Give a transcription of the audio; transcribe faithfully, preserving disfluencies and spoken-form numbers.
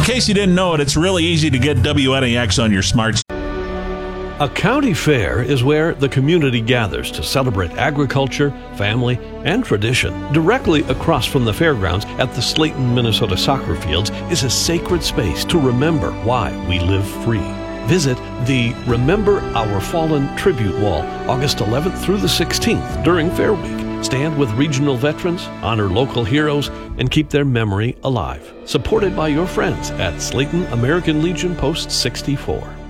In case you didn't know it, it's really easy to get W N A X on your smart. A county fair is where the community gathers to celebrate agriculture, family, and tradition. Directly across from the fairgrounds at the Slayton, Minnesota soccer fields is a sacred space to remember why we live free. Visit the Remember Our Fallen Tribute Wall August eleventh through the sixteenth during Fair Week. Stand with regional veterans, honor local heroes, and keep their memory alive. Supported by your friends at Slayton American Legion Post sixty-four.